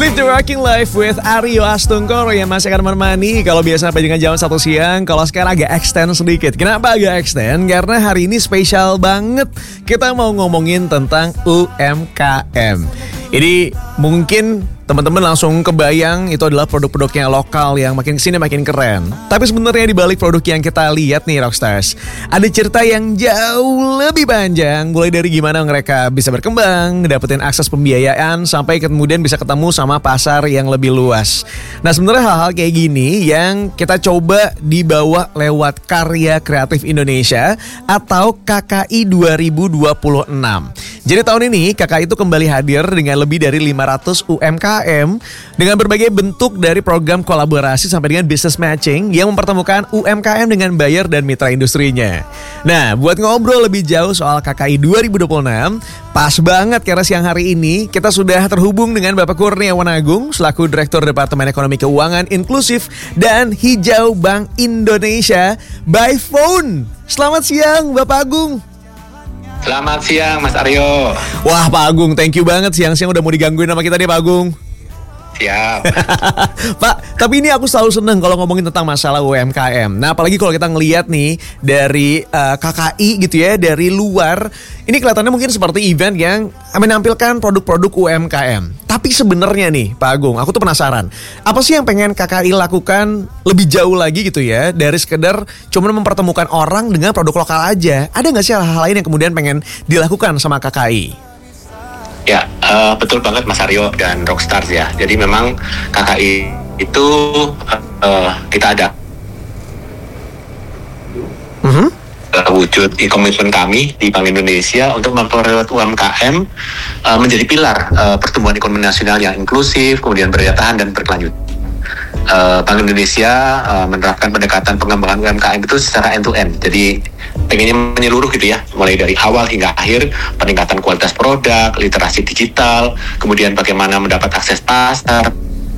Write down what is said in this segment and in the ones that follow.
Live the Working Life with Aryo Astungkoro yang masih akan menemani kalau biasa sampai dengan jam 1 siang. Kalau sekarang agak extend sedikit. Kenapa agak extend? Karena hari ini spesial banget. Kita mau ngomongin tentang UMKM. Ini mungkin teman-teman langsung kebayang itu adalah produk-produknya lokal yang makin kesini makin keren. Tapi sebenarnya di balik produk yang kita lihat nih Rockstars, ada cerita yang jauh lebih panjang. Mulai dari gimana mereka bisa berkembang, dapetin akses pembiayaan, sampai kemudian bisa ketemu sama pasar yang lebih luas. Nah sebenarnya hal-hal kayak gini yang kita coba dibawa lewat Karya Kreatif Indonesia atau KKI 2026. Jadi tahun ini KKI itu kembali hadir dengan lebih dari 500 UMKM dengan berbagai bentuk dari program kolaborasi sampai dengan business matching yang mempertemukan UMKM dengan buyer dan mitra industrinya. Nah, buat ngobrol lebih jauh soal KKI 2026, pas banget karena siang hari ini kita sudah terhubung dengan Bapak Kurniawan Agung selaku Direktur Departemen Ekonomi Keuangan Inklusif dan Hijau Bank Indonesia by phone. Selamat siang Bapak Agung. Selamat siang Mas Aryo. Wah Pak Agung, thank you banget siang-siang udah mau digangguin sama kita nih Pak Agung. Siap. Pak, tapi ini aku selalu seneng kalau ngomongin tentang masalah UMKM. Nah apalagi kalau kita ngelihat nih dari KKI gitu ya, dari luar. Ini kelihatannya mungkin seperti event yang menampilkan produk-produk UMKM. Tapi sebenarnya nih Pak Agung, aku tuh penasaran. Apa sih yang pengen KKI lakukan lebih jauh lagi gitu ya, dari sekedar cuma mempertemukan orang dengan produk lokal aja. Ada gak sih hal-hal lain yang kemudian pengen dilakukan sama KKI? Ya, betul banget Mas Aryo dan Rockstars ya. Jadi memang KKI itu kita ada wujud komitmen kami di Bank Indonesia untuk memperoleh UMKM menjadi pilar pertumbuhan ekonomi nasional yang inklusif, kemudian berdaya tahan dan berkelanjutan. Bank Indonesia menerapkan pendekatan pengembangan UMKM itu secara end-to-end. Jadi pengennya menyeluruh gitu ya, mulai dari awal hingga akhir, peningkatan kualitas produk, literasi digital, kemudian bagaimana mendapat akses pasar.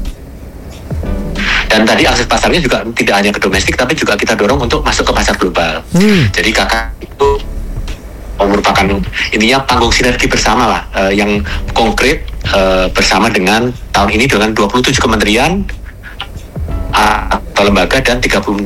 Dan tadi akses pasarnya juga tidak hanya ke domestik, tapi juga kita dorong untuk masuk ke pasar global. Jadi kakak itu merupakan intinya panggung sinergi bersama lah, yang konkret bersama dengan tahun ini dengan 27 kementerian atau lembaga dan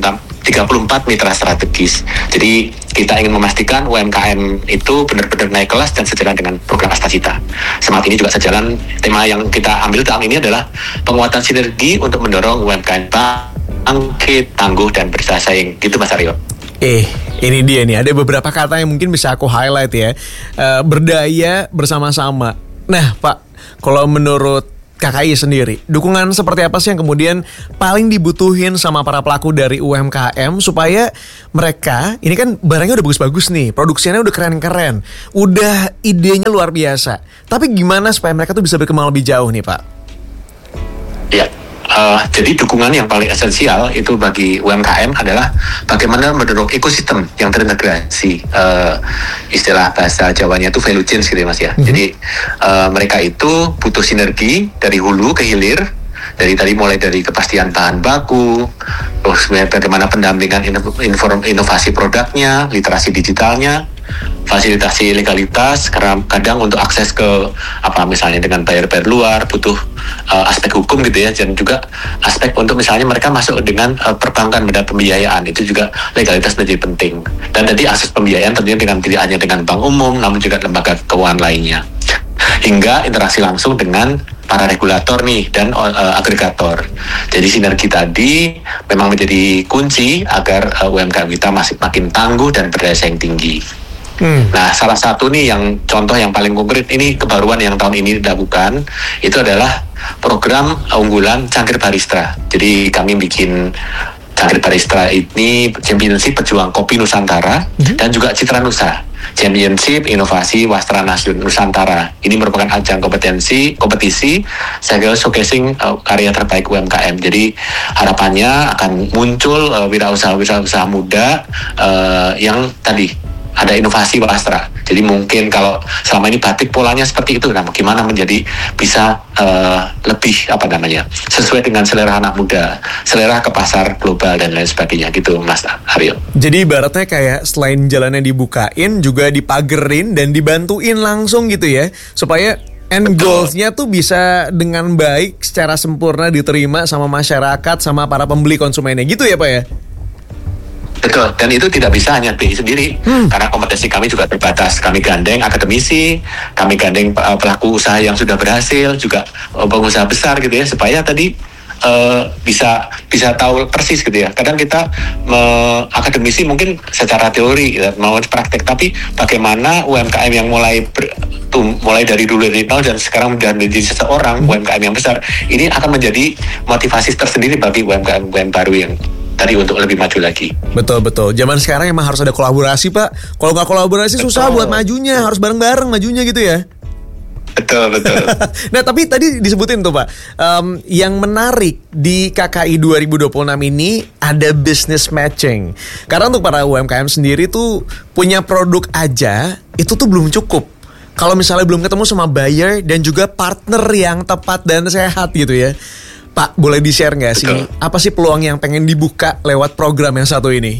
34 mitra strategis. Jadi kita ingin memastikan UMKM itu benar-benar naik kelas dan sejalan dengan program Astacita. Smart ini juga sejalan, tema yang kita ambil tahun ini adalah penguatan sinergi untuk mendorong UMKM bangkit, tangguh dan bersaing. Gitu Mas Aryo. Ini dia nih, ada beberapa kata yang mungkin bisa aku highlight ya. Berdaya bersama-sama. Nah Pak, kalau menurut KKI sendiri, dukungan seperti apa sih yang kemudian paling dibutuhin sama para pelaku dari UMKM supaya mereka, ini kan barangnya udah bagus-bagus nih, produksinya udah keren-keren, udah idenya luar biasa, tapi gimana supaya mereka tuh bisa berkembang lebih jauh nih Pak? Ya, jadi dukungan yang paling esensial itu bagi UMKM adalah bagaimana mendorong ekosistem yang terintegrasi. Istilah bahasa Jawanya itu value chain gitu ya Mas ya. Jadi mereka itu butuh sinergi dari hulu ke hilir, dari tadi mulai dari kepastian bahan baku, terus bagaimana pendampingan inovasi produknya, literasi digitalnya, fasilitasi legalitas, karena kadang untuk akses ke misalnya dengan buyer-buyer luar butuh aspek hukum gitu ya, dan juga aspek untuk misalnya mereka masuk dengan perbankan dan pembiayaan, itu juga legalitas menjadi penting. Dan tadi akses pembiayaan tentunya tidak hanya dengan bank umum, namun juga lembaga keuangan lainnya, hingga interaksi langsung dengan para regulator nih dan agregator. Jadi sinergi tadi memang menjadi kunci agar UMKM kita masih makin tangguh dan berdaya saing tinggi. Nah, salah satu nih yang contoh yang paling konkret ini kebaruan yang tahun ini dilakukan itu adalah program unggulan Cangkir Barista. Jadi kami bikin Cangkir Barista ini Championship Pejuang Kopi Nusantara dan juga Citra Nusa, Championship Inovasi Wastra Nusantara. Ini merupakan ajang kompetisi segala showcasing karya terbaik UMKM. Jadi harapannya akan muncul wirausaha muda yang tadi ada inovasi wastra. Jadi mungkin kalau selama ini batik polanya seperti itu, nah bagaimana menjadi bisa lebih sesuai dengan selera anak muda, selera ke pasar global dan lain sebagainya gitu Mas Aryo. Jadi ibaratnya kayak selain jalannya dibukain juga dipagerin dan dibantuin langsung gitu ya, supaya end goals-nya tuh bisa dengan baik secara sempurna diterima sama masyarakat, sama para pembeli konsumennya gitu ya Pak ya? Betul, dan itu tidak bisa hanya BI sendiri, karena kompetensi kami juga terbatas. Kami gandeng akademisi, kami gandeng pelaku usaha yang sudah berhasil, juga pengusaha besar gitu ya, supaya tadi bisa tahu persis gitu ya. Kadang kita akademisi mungkin secara teori ya, mau praktek, tapi bagaimana UMKM yang mulai dari dulu dari nol dan sekarang menjadi seseorang UMKM yang besar, ini akan menjadi motivasi tersendiri bagi UMKM baru yang tadi untuk lebih maju lagi. Betul. Zaman sekarang emang harus ada kolaborasi Pak. Kalau nggak kolaborasi susah buat majunya, harus bareng-bareng majunya gitu ya. Betul. Nah tapi tadi disebutin tuh Pak, yang menarik di KKI 2026 ini ada business matching. Karena untuk para UMKM sendiri tuh punya produk aja itu tuh belum cukup. Kalau misalnya belum ketemu sama buyer dan juga partner yang tepat dan sehat gitu ya. Pak, boleh di-share nggak sih apa sih peluang yang pengen dibuka lewat program yang satu ini?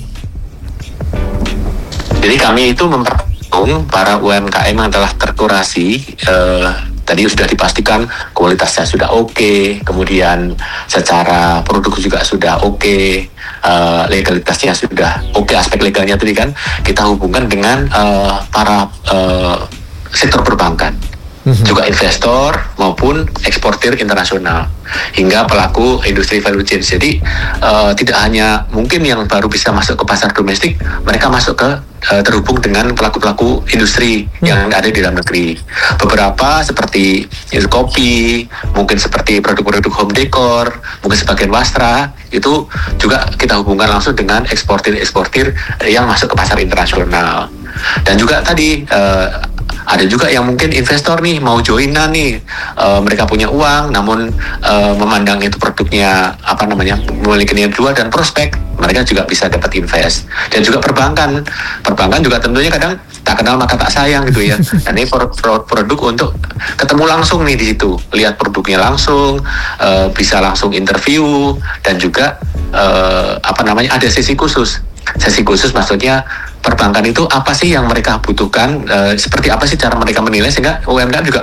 Jadi kami itu para UMKM yang telah terkurasi, tadi sudah dipastikan kualitasnya sudah oke, kemudian secara produk juga sudah oke, legalitasnya sudah oke, aspek legalnya tadi kan kita hubungkan dengan para sektor perbankan, juga investor maupun eksportir internasional hingga pelaku industri value chain. Jadi tidak hanya mungkin yang baru bisa masuk ke pasar domestik, mereka masuk ke terhubung dengan pelaku-pelaku industri yang ada di dalam negeri. Beberapa seperti kopi, mungkin seperti produk-produk home decor, mungkin sebagian wastra, itu juga kita hubungkan langsung dengan eksportir yang masuk ke pasar internasional. Dan juga tadi ada juga yang mungkin investor nih mau joinan nih, mereka punya uang namun memandang itu produknya memiliki nilai jual dan prospek, mereka juga bisa dapat invest. Dan juga perbankan juga tentunya kadang tak kenal maka tak sayang gitu ya. Dan ini produk untuk ketemu langsung nih di situ, lihat produknya langsung, bisa langsung interview, dan juga ada sesi khusus. Sesi khusus maksudnya perbankan itu apa sih yang mereka butuhkan, seperti apa sih cara mereka menilai, sehingga UMKM juga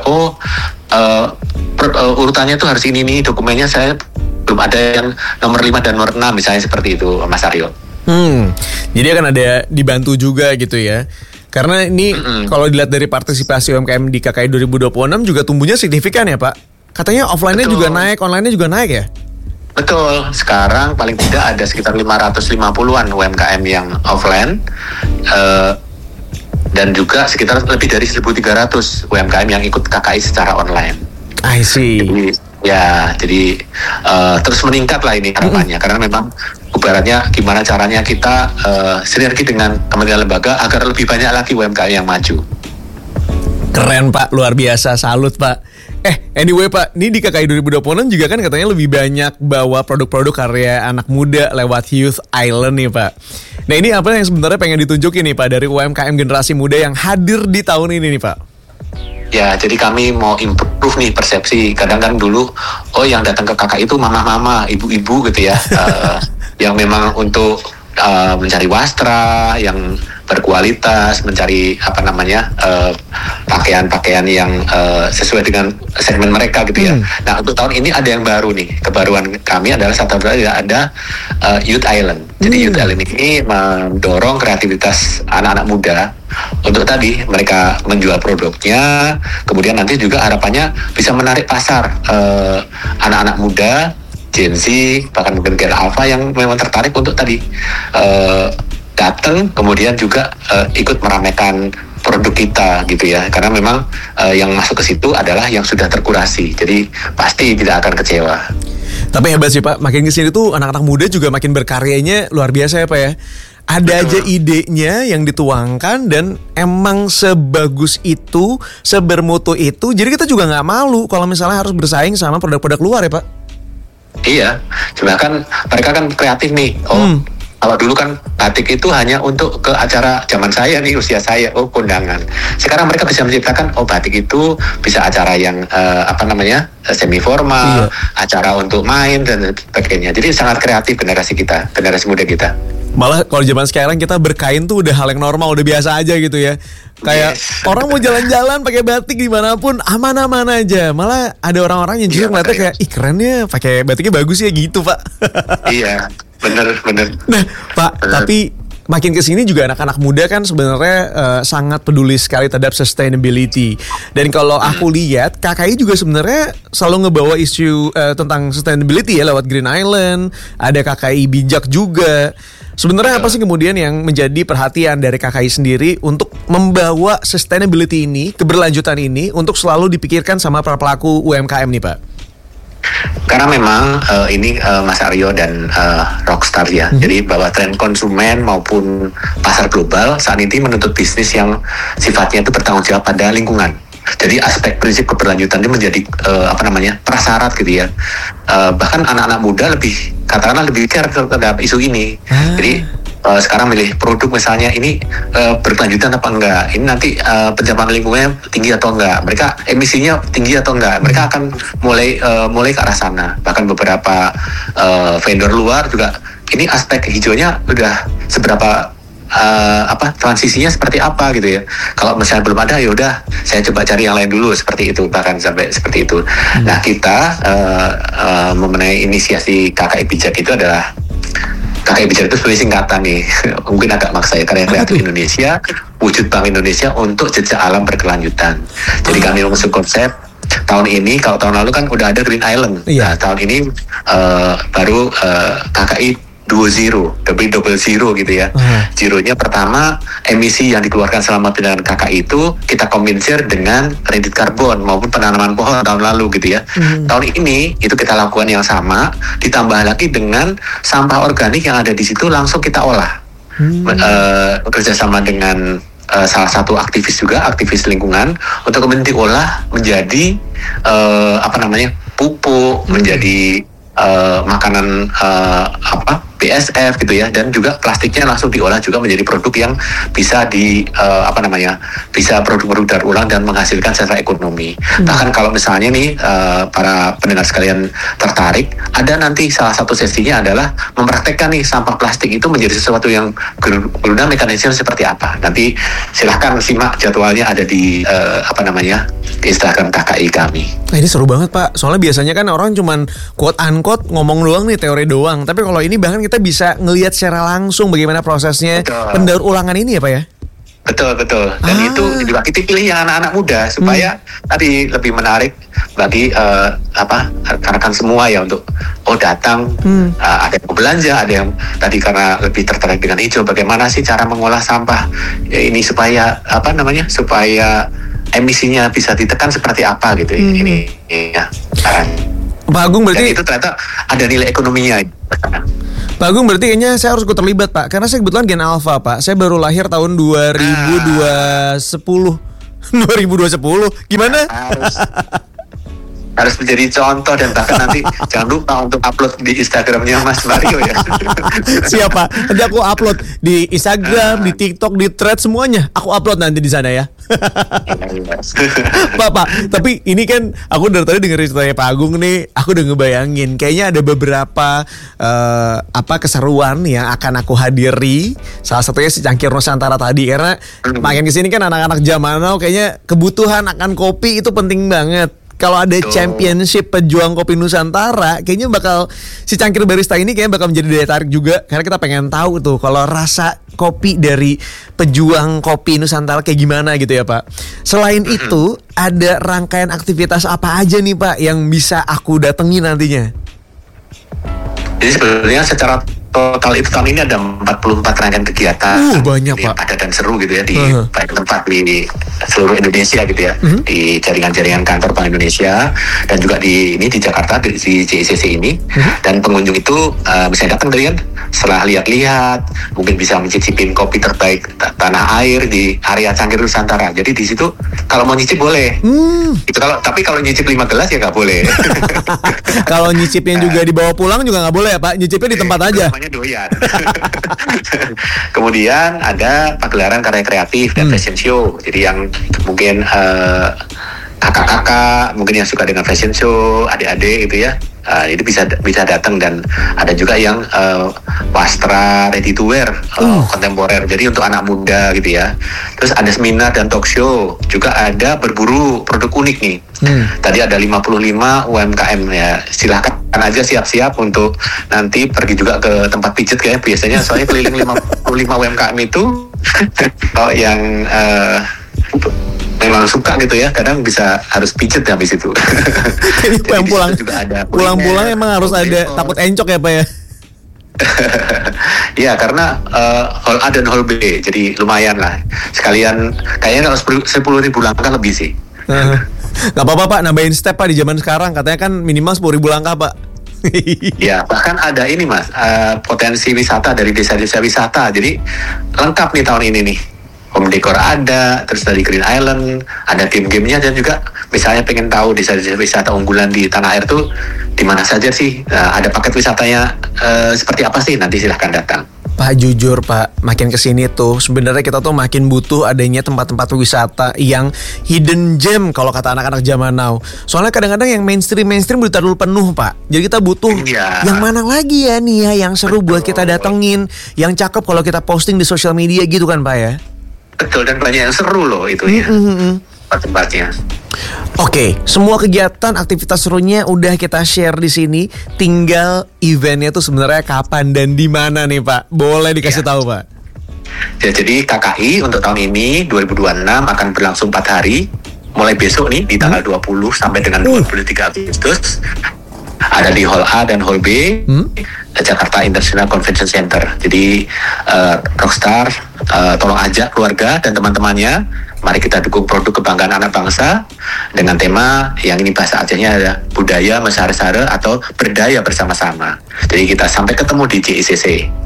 urutannya itu harus ini nih, dokumennya saya belum ada yang nomor 5 dan nomor 6 misalnya, seperti itu Mas Aryo. Jadi akan ada dibantu juga gitu ya. Karena ini kalau dilihat dari partisipasi UMKM di KKI 2026 juga tumbuhnya signifikan ya Pak. Katanya offline-nya juga naik, online-nya juga naik ya? Betul, sekarang paling tidak ada sekitar 550-an UMKM yang offline, dan juga sekitar lebih dari 1.300 UMKM yang ikut KKI secara online. I see. Jadi terus meningkat lah ini harapannya, karena memang ibaratnya gimana caranya kita sinergi dengan kementerian lembaga agar lebih banyak lagi UMKM yang maju. Keren Pak, luar biasa, salut Pak. Anyway Pak, ini di KKI 2026 juga kan katanya lebih banyak bawa produk-produk karya anak muda lewat Youth Island nih Pak. Nah ini apa yang sebenarnya pengen ditunjukin nih Pak dari UMKM generasi muda yang hadir di tahun ini nih Pak? Ya, jadi kami mau improve nih persepsi. Kadang kan dulu, yang datang ke KKI itu mama-mama, ibu-ibu gitu ya, yang memang untuk mencari wastra yang berkualitas, mencari pakaian-pakaian yang sesuai dengan segmen mereka gitu ya. Nah untuk tahun ini ada yang baru nih, kebaruan kami adalah ada Youth Island. Jadi Youth Island ini mendorong kreativitas anak-anak muda untuk tadi mereka menjual produknya, kemudian nanti juga harapannya bisa menarik pasar anak-anak muda, Gen Z, bahkan mungkin Gen Alpha yang memang tertarik untuk tadi datang, kemudian juga ikut meramaikan produk kita gitu ya, karena memang yang masuk ke situ adalah yang sudah terkurasi, jadi pasti tidak akan kecewa. Tapi hebat sih Pak, makin kesini tuh anak-anak muda juga makin berkaryanya luar biasa ya Pak ya. Ada aja idenya yang dituangkan dan emang sebagus itu, sebermutu itu, jadi kita juga nggak malu kalau misalnya harus bersaing sama produk-produk luar ya Pak. Iya, cuma kan mereka kan kreatif nih. Kalau dulu kan batik itu hanya untuk ke acara zaman saya nih, usia saya, kondangan. Sekarang mereka bisa menciptakan, batik itu bisa acara yang semi formal, acara untuk main dan sebagainya. Jadi sangat kreatif generasi muda kita. Malah kalau zaman sekarang kita berkain tuh udah hal yang normal, udah biasa aja gitu ya. Kayak orang mau jalan-jalan pakai batik dimanapun aman-aman aja. Malah ada orang-orang yang justru ngeliatnya kayak, ih keren ya pakai batiknya bagus ya gitu Pak. Iya, bener. Nah Pak, tapi makin kesini juga anak-anak muda kan sebenarnya sangat peduli sekali terhadap sustainability. Dan kalau aku lihat KKI juga sebenarnya selalu ngebawa isu tentang sustainability ya lewat Green Island. Ada KKI bijak juga. Sebenarnya apa sih kemudian yang menjadi perhatian dari KKI sendiri untuk membawa sustainability ini, keberlanjutan ini untuk selalu dipikirkan sama para pelaku UMKM nih Pak? Karena memang ini Mas Aryo dan Rockstar ya. Jadi bahwa tren konsumen maupun pasar global saat ini menuntut bisnis yang sifatnya itu bertanggung jawab pada lingkungan. Jadi aspek prinsip keberlanjutan ini menjadi prasyarat gitu ya. Bahkan anak-anak muda katakanlah lebih care terhadap isu ini. Jadi sekarang milih produk misalnya ini berkelanjutan apa enggak, ini nanti pencemaran lingkungannya tinggi atau enggak, mereka emisinya tinggi atau enggak, mereka akan mulai ke arah sana. Bahkan beberapa vendor luar juga ini aspek hijaunya udah seberapa transisinya seperti apa gitu ya. Kalau misalnya belum ada, ya udah saya coba cari yang lain dulu, seperti itu, bahkan sampai seperti itu. Nah kita mengenai inisiasi KKI Bijak itu adalah, KKI Bijak itu sebenarnya singkatan nih, mungkin agak maksa ya, Karya Kreatif Indonesia, Wujud Bank Indonesia untuk Jejak Alam Berkelanjutan. Jadi kami mengusung konsep tahun ini, kalau tahun lalu kan udah ada Green Island. Nah tahun ini baru KKI double zero gitu ya. Zeronya pertama, emisi yang dikeluarkan selama tindakan KKI itu kita kompensir dengan kredit karbon maupun penanaman pohon tahun lalu gitu ya. Tahun ini itu kita lakukan yang sama, ditambah lagi dengan sampah organik yang ada di situ langsung kita olah. Bekerjasama dengan salah satu aktivis juga, aktivis lingkungan, untuk kemudian diolah menjadi pupuk, menjadi makanan BSF gitu ya, dan juga plastiknya langsung diolah juga menjadi produk yang bisa bisa produk daur ulang dan menghasilkan secara ekonomi. Bahkan kalau misalnya nih para pendengar sekalian tertarik, ada nanti salah satu sesinya adalah mempraktekkan nih sampah plastik itu menjadi sesuatu yang berguna, mekanisme seperti apa. Nanti silahkan simak jadwalnya, ada di di Instagram KKI kami. Nah, ini seru banget Pak, soalnya biasanya kan orang cuman quote unquote ngomong doang nih, teori doang. Tapi kalau ini bahkan kita bisa ngelihat secara langsung bagaimana prosesnya pendaur ulangan ini ya Pak ya? Betul. Dan itu juga kita pilih yang anak-anak muda supaya tadi lebih menarik bagi rekan-rekan semua ya, untuk datang, ada yang belanja, ada yang tadi karena lebih tertarik dengan hijau, bagaimana sih cara mengolah sampah ya, ini supaya supaya emisinya bisa ditekan seperti apa gitu. Ini ya. Pak Agung berarti dan itu ternyata ada nilai ekonominya. Pak Agung berarti kayaknya saya harus ikut terlibat Pak, karena saya kebetulan Gen Alpha Pak. Saya baru lahir tahun 2020. Gimana? Harus menjadi contoh, dan bahkan nanti jangan lupa untuk upload di Instagramnya Mas Mario ya. Siapa? Nanti aku upload di Instagram, di TikTok, di Threads, semuanya aku upload nanti di sana ya. Pak, tapi ini kan aku dari tadi denger ceritanya Pak Agung nih, aku udah ngebayangin kayaknya ada beberapa keseruan yang akan aku hadiri. Salah satunya si Cangkir Nusantara tadi, karena makin kesini kan anak-anak zaman now kayaknya kebutuhan akan kopi itu penting banget. Kalau ada championship pejuang kopi Nusantara, kayaknya si Cangkir Barista ini kayaknya bakal menjadi daya tarik juga, karena kita pengen tahu tuh kalau rasa kopi dari pejuang kopi Nusantara kayak gimana gitu ya Pak. Selain itu, ada rangkaian aktivitas apa aja nih Pak yang bisa aku datangi nantinya? Jadi sebenarnya secara total itu tahun ini ada 44 rangkaian kegiatan, banyak Pak, padat dan seru gitu ya, di banyak tempat di seluruh Indonesia gitu ya, di jaringan-jaringan kantor Bank Indonesia, dan juga di Jakarta di JICC ini. Dan pengunjung itu bisa datang dari kan, setelah lihat-lihat mungkin bisa mencicipin kopi terbaik tanah air di area Cangkir Nusantara. Jadi di situ kalau mau nyicip boleh. Itu tapi kalau nyicip 5 gelas ya nggak boleh. Kalau nyicipnya juga dibawa pulang juga nggak boleh ya Pak, nyicipnya di tempat aja. Doyan. Kemudian ada pagelaran karya kreatif dan fashion show. Jadi yang mungkin kakak-kakak mungkin yang suka dengan fashion show, adik-adik gitu ya. Itu bisa datang, dan ada juga yang wastra ready to wear kontemporer, jadi untuk anak muda gitu ya. Terus ada seminar dan talk show, juga ada berburu produk unik nih. Tadi ada 55 UMKM ya, silahkan aja siap-siap untuk nanti pergi juga ke tempat pijet kayak biasanya, soalnya keliling 55 UMKM itu kalau yang memang suka gitu ya, kadang bisa harus pijet habis itu. Jadi pulang-pulang emang harus ada takut encok ya Pak ya? Ya, karena hall A dan hall B, jadi lumayan lah. Sekalian kayaknya kalau 10.000 langkah lebih sih. Gak apa-apa Pak, nambahin step Pak di zaman sekarang. Katanya kan minimal 10.000 langkah Pak. Ya, bahkan ada ini Mas, potensi wisata dari desa-desa wisata. Jadi lengkap nih tahun ini nih. Home decor ada, terus dari Green Island ada game-gamenya, dan juga misalnya pengen tahu desa-desa wisata unggulan di tanah air tuh di mana saja sih, ada paket wisatanya seperti apa sih, nanti silahkan datang. Pak, jujur Pak, makin kesini tuh sebenarnya kita tuh makin butuh adanya tempat-tempat wisata yang hidden gem kalau kata anak-anak zaman now. Soalnya kadang-kadang yang mainstream udah terlalu penuh Pak. Jadi kita butuh yang mana lagi ya nih ya, yang seru buat kita datengin, yang cakep kalau kita posting di sosial media gitu kan Pak ya. Betul, dan banyak yang seru loh itu ya tempat-tempatnya. Oke, semua kegiatan aktivitas serunya udah kita share di sini. Tinggal eventnya tuh sebenarnya kapan dan di mana nih Pak? Boleh dikasih tahu Pak? Ya, jadi KKI untuk tahun ini 2026 akan berlangsung 4 hari. Mulai besok nih di tanggal 20 sampai dengan 23 Agustus. Ada di Hall A dan Hall B, Jakarta International Convention Center. Jadi Rockstar tolong ajak keluarga dan teman-temannya. Mari kita dukung produk kebanggaan anak bangsa dengan tema yang ini bahasa Acehnya adalah budaya mesare-sare atau berdaya bersama-sama. Jadi kita sampai ketemu di JICC.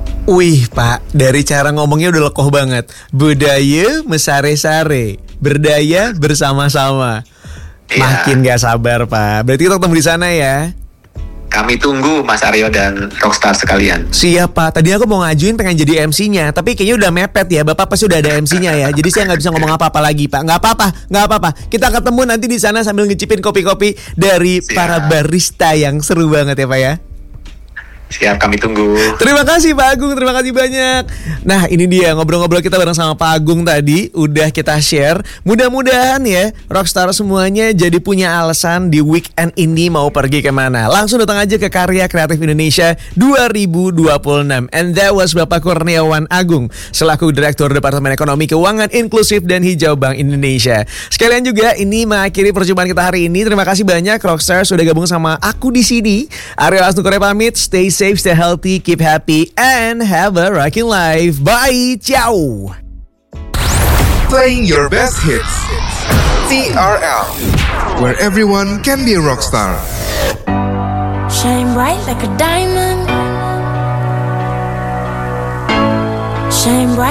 Wih Pak, dari cara ngomongnya udah lekoh banget. Budaya mesare-sare, berdaya bersama-sama. Makin gak sabar Pak. Berarti kita ketemu di sana ya. Kami tunggu Mas Aryo dan Rockstar sekalian. Siap Pak, tadi aku mau ngajuin pengen jadi MC-nya, tapi kayaknya udah mepet ya. Bapak pasti udah ada MC-nya ya. Jadi saya nggak bisa ngomong apa-apa lagi Pak. Nggak apa-apa. Kita ketemu nanti di sana sambil ngicipin kopi-kopi dari para barista yang seru banget ya Pak ya. Siap, kami tunggu. Terima kasih Pak Agung, terima kasih banyak. Nah ini dia ngobrol-ngobrol kita bareng sama Pak Agung tadi. Udah kita share. Mudah-mudahan ya Rockstar semuanya jadi punya alasan di weekend ini mau pergi kemana. Langsung datang aja ke Karya Kreatif Indonesia 2026. And that was Bapak Kurniawan Agung selaku Direktur Departemen Ekonomi Keuangan Inklusif dan Hijau Bank Indonesia. Sekalian juga ini mengakhiri perjumpaan kita hari ini. Terima kasih banyak Rockstar sudah gabung sama aku di sini. Ariel Asnukore pamit. Stay safe, stay healthy, keep happy, and have a rocking life. Bye, ciao. Playing your best hits, TRL, where everyone can be a rock star. Shine bright like a diamond. Shine bright.